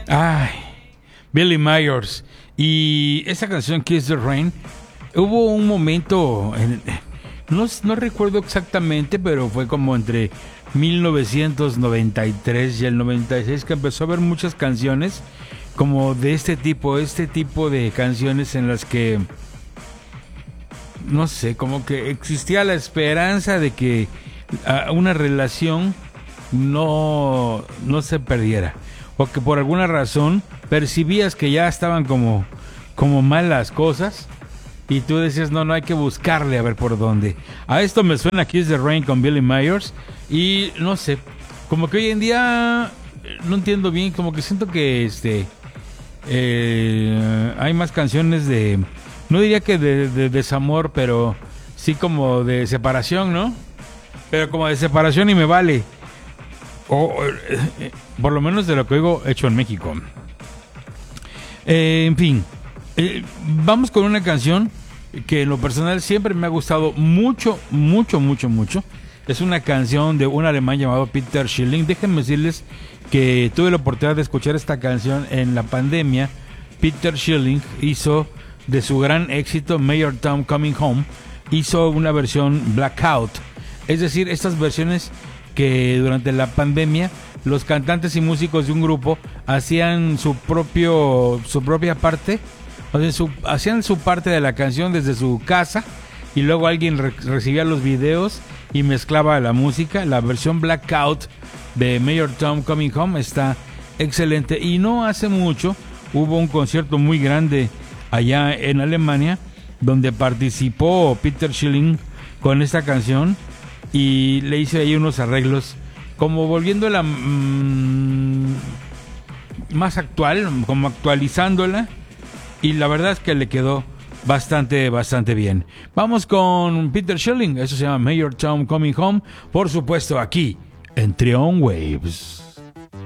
Ay, Billy Myers. Y esa canción Kiss the Rain, hubo un momento, no recuerdo exactamente, pero fue como entre 1993 y el 96 que empezó a haber muchas canciones como de este tipo de canciones en las que, no sé, como que existía la esperanza de que una relación no se perdiera, o que por alguna razón percibías que ya estaban como mal las cosas y tú decías no hay que buscarle a ver por dónde. A esto me suena Kiss the Rain con Billy Myers y no sé, como que hoy en día no entiendo bien, como que siento que hay más canciones de, no diría que de desamor, pero sí como de separación, ¿no? Pero como de separación y me vale. Por lo menos de lo que oigo hecho en México. En fin, vamos con una canción que en lo personal siempre me ha gustado mucho. Es una canción de un alemán llamado Peter Schilling. Déjenme decirles que tuve la oportunidad de escuchar esta canción en la pandemia. Peter Schilling hizo de su gran éxito Major Tom Coming Home, hizo una versión Blackout. Es decir, estas versiones que durante la pandemia los cantantes y músicos de un grupo hacían su propia parte, o sea, hacían su parte de la canción desde su casa y luego alguien recibía los videos y mezclaba la música. La versión Blackout de Major Tom Coming Home está excelente y no hace mucho hubo un concierto muy grande allá en Alemania donde participó Peter Schilling con esta canción y le hice ahí unos arreglos como volviéndola más actual, como actualizándola, y la verdad es que le quedó bastante bien. Vamos con Peter Schilling, eso se llama Major Tom Coming Home, por supuesto aquí en Trion Waves.